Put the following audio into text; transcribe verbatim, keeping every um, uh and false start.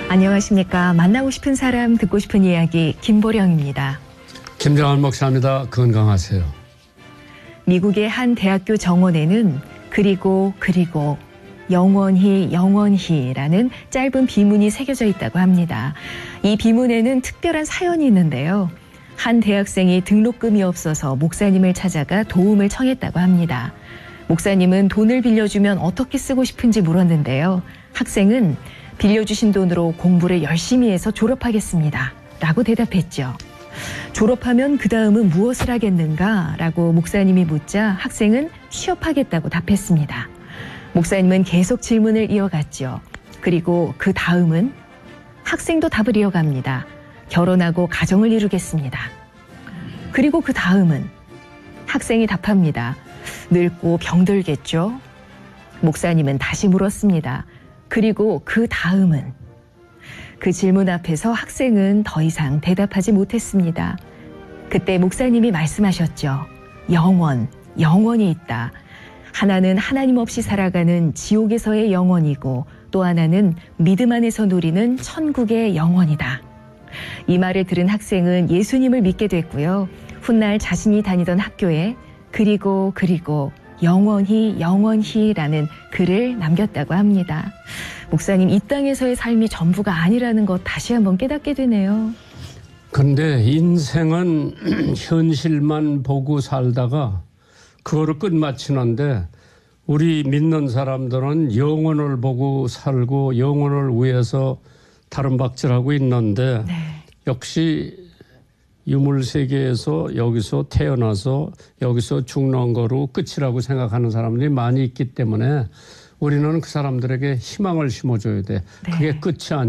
안녕하십니까. 만나고 싶은 사람, 듣고 싶은 이야기 김보령입니다. 김정한 목사입니다. 건강하세요. 미국의 한 대학교 정원에는 그리고 그리고 영원히 영원히라는 짧은 비문이 새겨져 있다고 합니다. 이 비문에는 특별한 사연이 있는데요. 한 대학생이 등록금이 없어서 목사님을 찾아가 도움을 청했다고 합니다. 목사님은 돈을 빌려주면 어떻게 쓰고 싶은지 물었는데요. 학생은 빌려주신 돈으로 공부를 열심히 해서 졸업하겠습니다. 라고 대답했죠. 졸업하면 그 다음은 무엇을 하겠는가? 라고 목사님이 묻자 학생은 취업하겠다고 답했습니다. 목사님은 계속 질문을 이어갔죠. 그리고 그 다음은 학생도 답을 이어갑니다. 결혼하고 가정을 이루겠습니다. 그리고 그 다음은 학생이 답합니다. 늙고 병들겠죠? 목사님은 다시 물었습니다. 그리고 그 다음은? 그 질문 앞에서 학생은 더 이상 대답하지 못했습니다. 그때 목사님이 말씀하셨죠. 영원, 영원이 있다. 하나는 하나님 없이 살아가는 지옥에서의 영원이고 또 하나는 믿음 안에서 누리는 천국의 영원이다. 이 말을 들은 학생은 예수님을 믿게 됐고요. 훗날 자신이 다니던 학교에 그리고 그리고 영원히 영원히라는 글을 남겼다고 합니다. 목사님, 이 땅에서의 삶이 전부가 아니라는 것 다시 한번 깨닫게 되네요. 그런데 인생은 현실만 보고 살다가 그거를 끝마치는데 우리 믿는 사람들은 영혼을 보고 살고 영혼을 위해서 다름박질하고 있는데 네. 역시 유물세계에서 여기서 태어나서 여기서 죽는 거로 끝이라고 생각하는 사람들이 많이 있기 때문에 우리는 그 사람들에게 희망을 심어줘야 돼. 네. 그게 끝이 아니야.